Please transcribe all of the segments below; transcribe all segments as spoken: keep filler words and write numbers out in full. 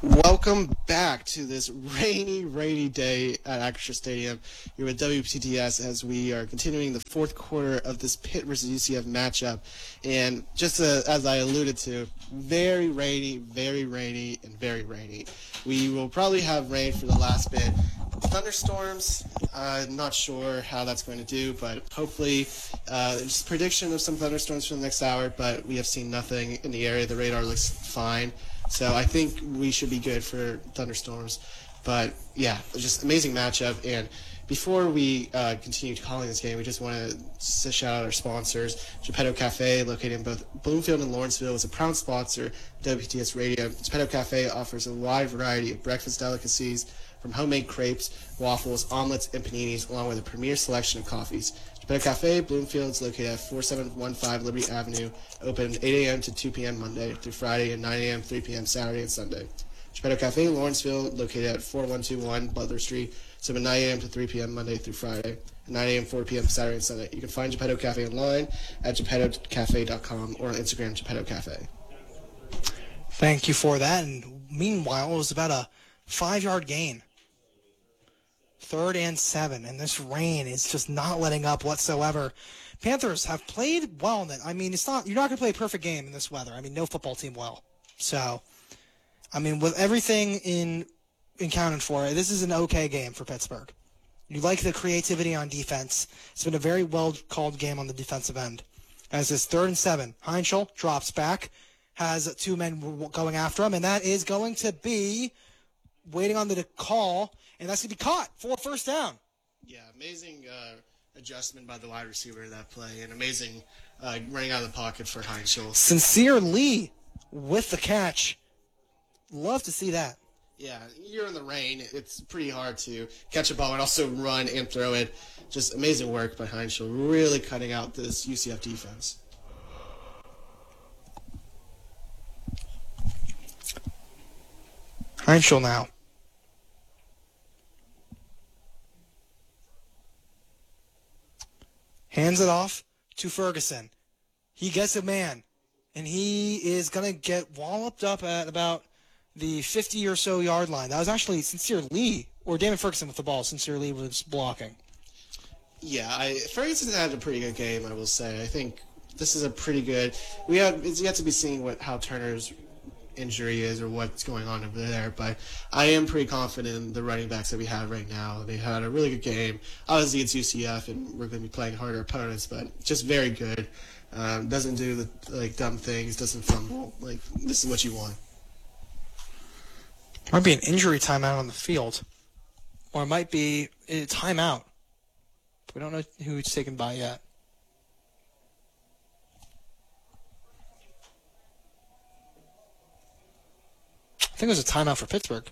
Welcome back to this rainy, rainy day at Acrisure Stadium here with W P T S as we are continuing the fourth quarter of this Pitt versus U C F matchup. And just uh, as I alluded to, very rainy, very rainy, and very rainy. We will probably have rain for the last bit. Thunderstorms, uh, not sure how that's going to do, but hopefully uh, there's a prediction of some thunderstorms for the next hour, but we have seen nothing in the area. The radar looks fine. So I think we should be good for thunderstorms. But, yeah, just amazing matchup. And before we uh, continue calling this game, we just want to shout out our sponsors. Geppetto Cafe, located in both Bloomfield and Lawrenceville, is a proud sponsor of W P T S Radio. Geppetto Cafe offers a wide variety of breakfast delicacies, from homemade crepes, waffles, omelets, and paninis, along with a premier selection of coffees. Geppetto Cafe, Bloomfield, is located at forty-seven fifteen Liberty Avenue, open eight a.m. to two p.m. Monday through Friday and nine a.m. to three p.m. Saturday and Sunday. Geppetto Cafe, Lawrenceville, located at forty-one twenty-one Butler Street, open nine a.m. to three p.m. Monday through Friday, and nine a.m. to four p.m. Saturday and Sunday. You can find Geppetto Cafe online at geppetto cafe dot com or on Instagram, Geppetto Cafe. Thank you for that. And meanwhile, it was about a five-yard gain. Third and seven, and this rain is just not letting up whatsoever. Panthers have played well in it. I mean, it's not you're not going to play a perfect game in this weather. I mean, no football team will. So, I mean, with everything in accounted for, this is an okay game for Pittsburgh. You like the creativity on defense. It's been a very well-called game on the defensive end. As this third and seven, Heinschel drops back, has two men going after him, and that is going to be waiting on the call. And that's going to be caught for a first down. Yeah, amazing uh, adjustment by the wide receiver in that play, and amazing uh, running out of the pocket for Heinschel. Sincere Lee with the catch. Love to see that. Yeah, you're in the rain. It's pretty hard to catch a ball and also run and throw it. Just amazing work by Heinschel, really cutting out this U C F defense. Heinschel now. Hands it off to Ferguson. He gets a man, and he is going to get walloped up at about the fifty or so yard line. That was actually Sincere Lee, or Damon Ferguson with the ball. Sincere Lee was blocking. Yeah, I, Ferguson had a pretty good game, I will say. I think this is a pretty good. We have it's yet to be seen what how Turner's injury is or what's going on over there, but I am pretty confident in the running backs that we have right now. They had a really good game. Obviously, it's U C F, and we're going to be playing harder opponents, but just very good. Um, doesn't do the like dumb things, doesn't fumble. Like, this is what you want. Might be an injury timeout on the field, or it might be a timeout. We don't know who it's taken by yet. I think it was a timeout for Pittsburgh.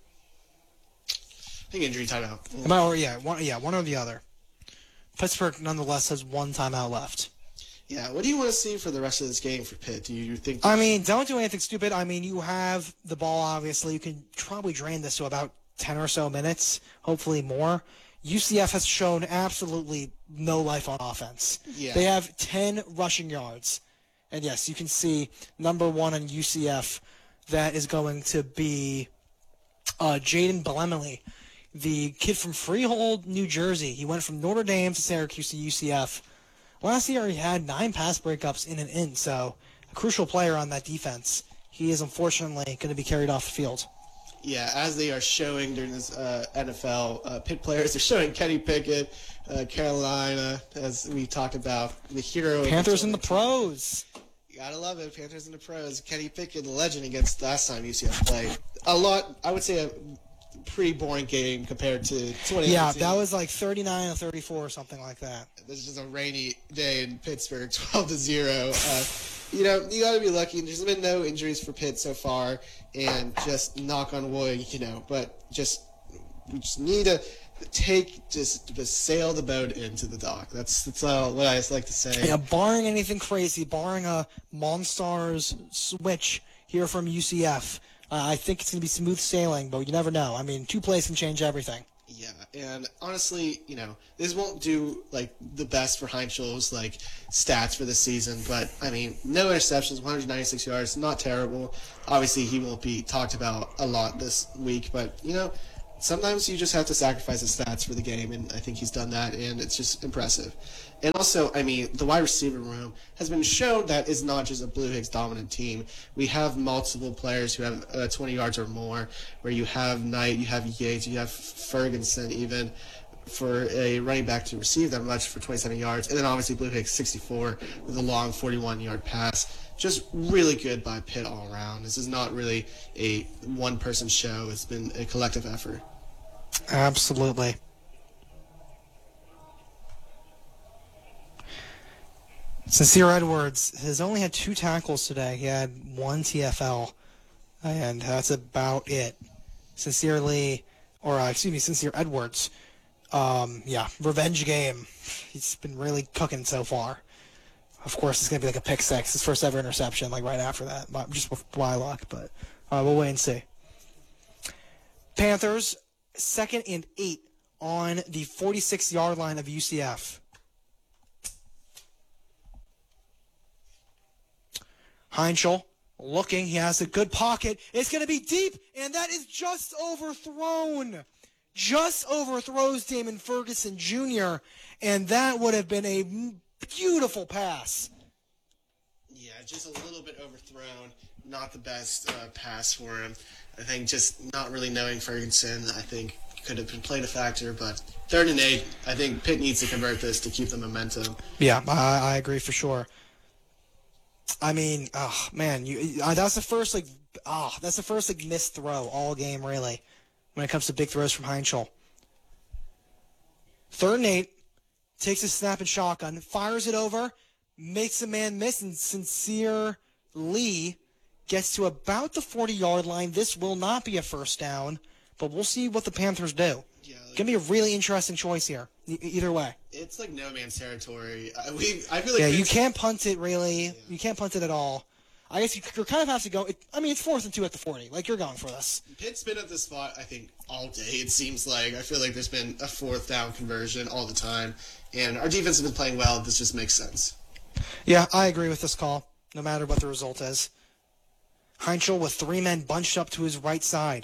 I think injury timeout. Yeah. Am I, or yeah, one, yeah, one or the other. Pittsburgh, nonetheless, has one timeout left. Yeah, what do you want to see for the rest of this game for Pitt? Do you think? I mean, don't do anything stupid. I mean, you have the ball, obviously. You can probably drain this to about ten or so minutes, hopefully more. U C F has shown absolutely no life on offense. Yeah. They have ten rushing yards. And, yes, you can see number one on U C F. That is going to be uh, Jaden Blemley, the kid from Freehold, New Jersey. He went from Notre Dame to Syracuse to U C F. Last year he had nine pass breakups in and in, so a crucial player on that defense. He is unfortunately going to be carried off the field. Yeah, as they are showing during this uh, N F L, uh, Pitt players are showing Kenny Pickett, uh, Carolina, as we talked about, the hero. Panthers in the pros. You gotta love it. Panthers in the pros. Kenny Pickett, the legend, against last time U C F played. A lot, I would say, a pretty boring game compared to twenty eighteen. Yeah, that was like thirty-nine or thirty-four or something like that. This is just a rainy day in Pittsburgh, twelve to zero. Uh, you know, you gotta be lucky. There's been no injuries for Pitt so far, and just knock on wood, you know. But just we just need to take just, just sail the boat into the dock. That's that's all what I just like to say. Yeah, barring anything crazy, barring a Monstars switch here from U C F, uh, I think it's going to be smooth sailing, but you never know. I mean, two plays can change everything. Yeah, and honestly, you know, this won't do like the best for Heinzel's like stats for the season, but I mean, no interceptions, one hundred ninety-six yards, not terrible. Obviously, he won't be talked about a lot this week, but you know, sometimes you just have to sacrifice the stats for the game, and I think he's done that, and it's just impressive. And also, I mean, the wide receiver room has been shown that it's not just a Blue Hicks dominant team. We have multiple players who have uh, twenty yards or more, where you have Knight, you have Yates, you have Ferguson even for a running back to receive that much for twenty-seven yards. And then obviously Blue Hicks sixty-four with a long forty-one-yard pass. Just really good by Pitt all around. This is not really a one-person show. It's been a collective effort. Absolutely. Sincere Edwards has only had two tackles today. He had one T F L, and that's about it. Sincerely, or uh, excuse me, Sincere Edwards. Um, yeah, revenge game. He's been really cooking so far. Of course, it's going to be like a pick six, his first ever interception, like right after that, just with Blylock, but uh, we'll wait and see. Panthers, second and eight on the forty-six-yard line of U C F. Heinzel looking. He has a good pocket. It's going to be deep, and that is just overthrown. Just overthrows Damon Ferguson Junior, and that would have been a beautiful pass. Yeah, just a little bit overthrown. Not the best uh, pass for him. I think just not really knowing Ferguson, I think, could have been played a factor. But third and eight, I think Pitt needs to convert this to keep the momentum. Yeah, I, I agree for sure. I mean, oh man, you uh, that's the first like, oh, that's the first like missed throw all game really, when it comes to big throws from Heinzel. Third and eight, takes a snap and shotgun, fires it over, makes a man miss, and Sincere Lee gets to about the forty-yard line. This will not be a first down, but we'll see what the Panthers do. Yeah, like, Gonna be a really interesting choice here. E- either way. It's like no man's territory. I, we, I feel like yeah, you Pitt's, can't punt it really. Yeah. You can't punt it at all. I guess you, you kind of have to go. It, I mean, it's fourth and two at the forty. Like, you're going for this. Pitt's been at this spot, I think, all day, it seems like. I feel like there's been a fourth down conversion all the time. And our defense has been playing well. This just makes sense. Yeah, I agree with this call, no matter what the result is. Heinzel with three men bunched up to his right side.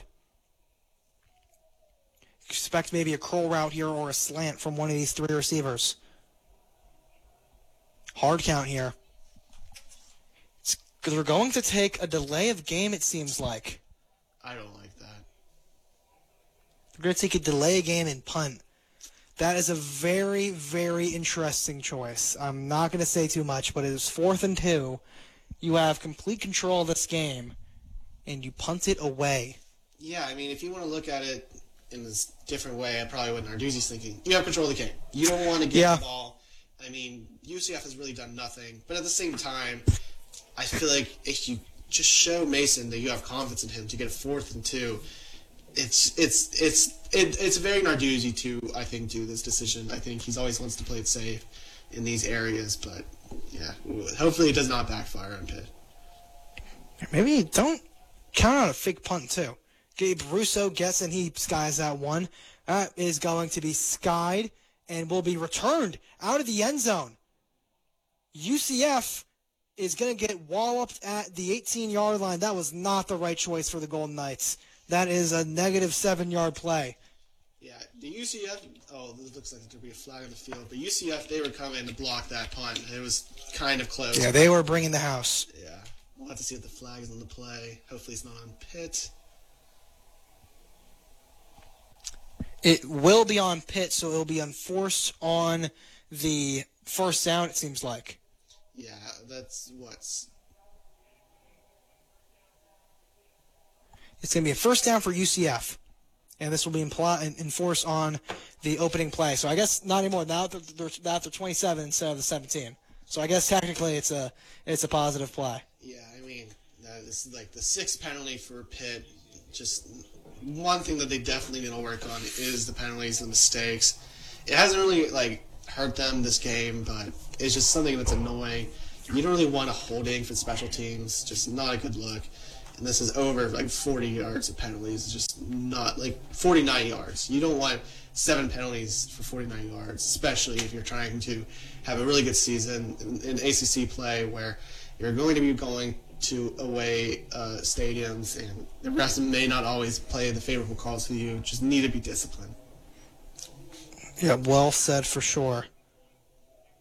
Expect maybe a curl route here or a slant from one of these three receivers. Hard count here. Because we're going to take a delay of game, it seems like. I don't like that. We're going to take a delay of game and punt. That is a very, very interesting choice. I'm not going to say too much, but it is fourth and two. You have complete control of this game, and you punt it away. Yeah, I mean, if you want to look at it in this different way, I probably what Narduzzi's thinking. You have control of the game. You don't want to get Yeah. the ball. I mean, U C F has really done nothing. But at the same time, I feel like if you just show Mason that you have confidence in him to get a fourth and two, it's it's it's it, it's very Narduzzi to, I think, do this decision. I think he's always wants to play it safe in these areas, but yeah, hopefully it does not backfire on Pitt. Maybe don't count on a fake punt, too. Gabe Russo gets and he skies that one. That is going to be skied and will be returned out of the end zone. U C F is going to get walloped at the eighteen-yard line. That was not the right choice for the Golden Knights. That is a negative seven-yard play. Yeah, the U C F, oh, this looks like there'll be a flag on the field, but U C F, they were coming to block that punt. It was kind of close. Yeah, they were bringing the house. Yeah, we'll have to see if the flag is on the play. Hopefully it's not on Pitt. It will be on Pitt, so it will be enforced on the first down, it seems like. Yeah, that's what's... It's going to be a first down for U C F, and this will be impl- enforced on the opening play. So I guess not anymore. Now they're, they're, now they're twenty-seven instead of the seventeen. So I guess technically it's a it's a positive play. Yeah, I mean, that is like the sixth penalty for Pitt. Just one thing that they definitely need to work on is the penalties and mistakes. It hasn't really like hurt them this game, but it's just something that's annoying. You don't really want a holding for special teams. Just not a good look. and this is over like forty yards of penalties. It's just not like forty-nine yards. You don't want seven penalties for forty-nine yards, especially if you're trying to have a really good season in, in A C C play where you're going to be going to away uh, stadiums, and the refs may not always play the favorable calls for you. Just need to be disciplined. Yeah, well said for sure.